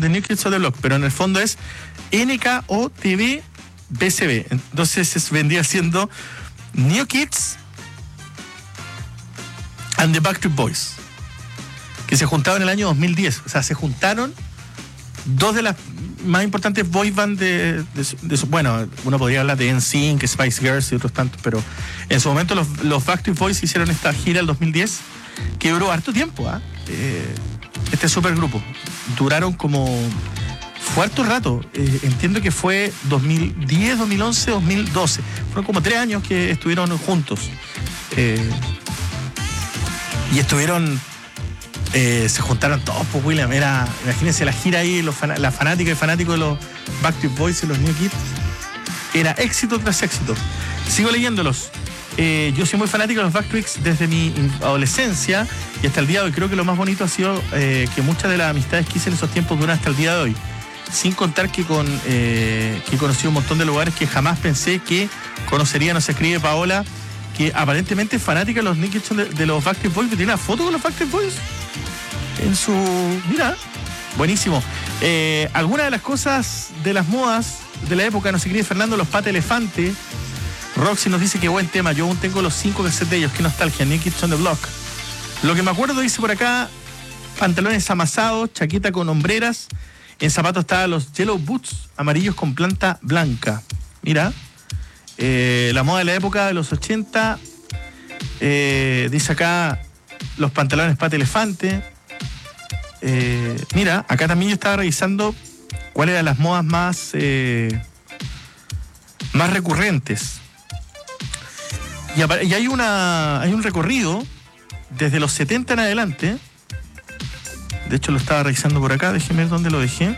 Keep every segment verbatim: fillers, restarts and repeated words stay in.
The New Kids on the Block, pero en el fondo es N K O T V B C B. Entonces es, vendría siendo New Kids and the Backstreet Boys, que se juntaron en el año dos mil diez. O sea, se juntaron dos de las más importantes boy band de, de, de, de bueno, uno podría hablar de N Sync, Spice Girls y otros tantos, pero en su momento los, los Backstreet Boys hicieron esta gira el dos mil diez, que duró harto tiempo, ¿eh? Eh, este supergrupo. Duraron como... fue harto rato. Eh, entiendo que fue dos mil diez, dos mil once, dos mil doce. Fueron como tres años que estuvieron juntos. Eh, y estuvieron... Eh, se juntaron todos, pues William, era, imagínense la gira ahí, los fan, la fanática y fanático de los Backstreet Boys y los New Kids, era éxito tras éxito. Sigo leyéndolos. Eh, yo soy muy fanático de los Backstreet desde mi adolescencia y hasta el día de hoy. Creo que lo más bonito ha sido eh, que muchas de las amistades que hice en esos tiempos duran hasta el día de hoy. Sin contar que, con, eh, que he conocido un montón de lugares que jamás pensé que conocería. Nos escribe Paola, que aparentemente es fanática de los New Kids de, de los Backstreet Boys, que tiene una foto con los Backstreet Boys en su... Mira, buenísimo. Eh, algunas de las cosas de las modas de la época, nos escribe Fernando, los Pata Elefante. Roxy nos dice que buen tema, yo aún tengo los cinco cassettes de ellos, qué nostalgia, New Kids on the Block. Lo que me acuerdo, dice por acá, pantalones amasados, chaqueta con hombreras, en zapatos estaban los Yellow Boots, amarillos con planta blanca. Mira, eh, la moda de la época de los ochenta, eh, dice acá, los pantalones Pata Elefante. Eh, mira, acá también yo estaba revisando cuáles eran las modas más eh, más recurrentes. Y, y hay una hay un recorrido desde los setenta en adelante. De hecho lo estaba revisando por acá, déjeme ver dónde lo dejé.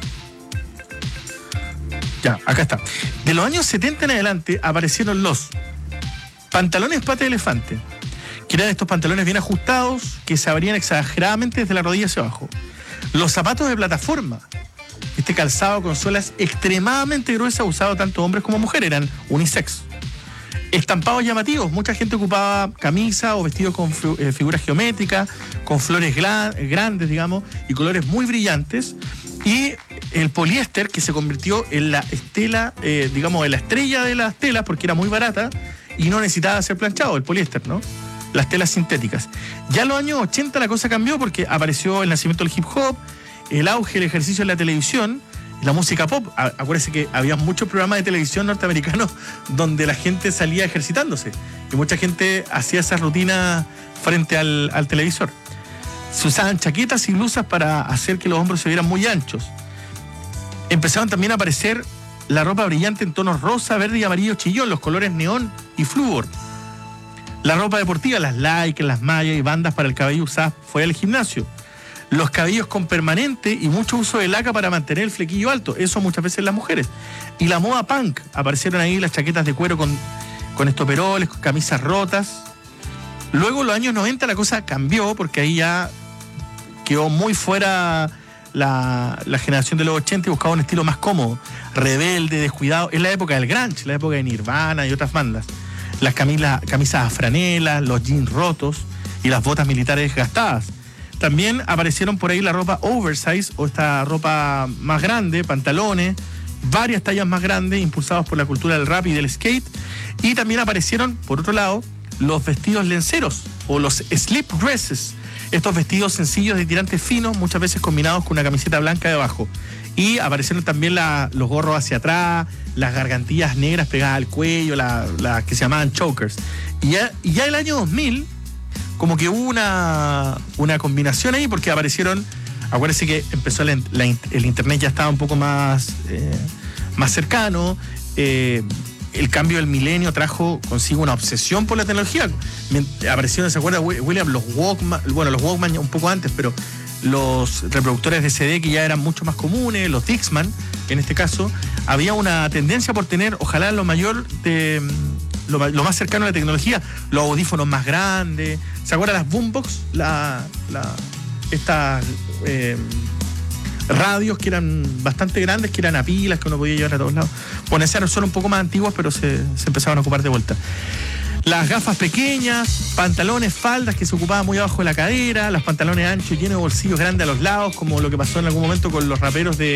Ya, acá está. De los años setenta en adelante aparecieron los pantalones Pata Elefante, que eran estos pantalones bien ajustados que se abrían exageradamente desde la rodilla hacia abajo. Los zapatos de plataforma, este calzado con suelas extremadamente gruesas, usado tanto hombres como mujeres, eran unisex. Estampados llamativos, mucha gente ocupaba camisa o vestidos con eh, figuras geométricas, con flores gra- grandes, digamos, y colores muy brillantes. Y el poliéster, que se convirtió en la estela, eh, digamos, en la estrella de las telas, porque era muy barata y no necesitaba ser planchado, el poliéster, ¿no? Las telas sintéticas. Ya en los años ochenta la cosa cambió porque apareció el nacimiento del hip hop, el auge del ejercicio en la televisión, la música pop. Acuérdense que había muchos programas de televisión norteamericanos donde la gente salía ejercitándose y mucha gente hacía esa rutina frente al, al televisor. Se usaban chaquetas y blusas para hacer que los hombros se vieran muy anchos. Empezaron también a aparecer la ropa brillante en tonos rosa, verde y amarillo chillón, los colores neón y flúor. La ropa deportiva, las Lycra, las mallas y bandas para el cabello usadas fuera del gimnasio. Los cabellos con permanente y mucho uso de laca para mantener el flequillo alto. Eso muchas veces las mujeres. Y la moda punk. Aparecieron ahí las chaquetas de cuero con, con estoperoles, con camisas rotas. Luego, en los años noventa, la cosa cambió porque ahí ya quedó muy fuera la, la generación de los ochenta y buscaba un estilo más cómodo, rebelde, descuidado. Es la época del grunge, la época de Nirvana y otras bandas. Las camisas, camisas a franela, los jeans rotos y las botas militares gastadas. También aparecieron por ahí la ropa oversize o esta ropa más grande, pantalones, varias tallas más grandes, impulsados por la cultura del rap y del skate. Y también aparecieron, por otro lado, los vestidos lenceros o los slip dresses. Estos vestidos sencillos de tirantes finos, muchas veces combinados con una camiseta blanca debajo. Y aparecieron también la, los gorros hacia atrás, las gargantillas negras pegadas al cuello, las la que se llamaban chokers. Y ya, y ya el año dos mil, como que hubo una, una combinación ahí, porque aparecieron, acuérdense que empezó la, la, el internet ya estaba un poco más, eh, más cercano, eh, el cambio del milenio trajo consigo una obsesión por la tecnología. Aparecieron, ¿se acuerda, William? Los Walkman, bueno, los Walkman un poco antes, pero los reproductores de C D que ya eran mucho más comunes, los Dixman, en este caso, había una tendencia por tener, ojalá lo mayor de... Lo, lo más cercano a la tecnología, los audífonos más grandes. ¿Se acuerdan las boombox? La, la, estas eh, radios que eran bastante grandes, que eran a pilas, que uno podía llevar a todos lados. Bueno, esas son un poco más antiguas, pero se, se empezaban a ocupar de vuelta. Las gafas pequeñas, pantalones, faldas que se ocupaban muy abajo de la cadera, los pantalones anchos llenos de bolsillos grandes a los lados, como lo que pasó en algún momento con los raperos de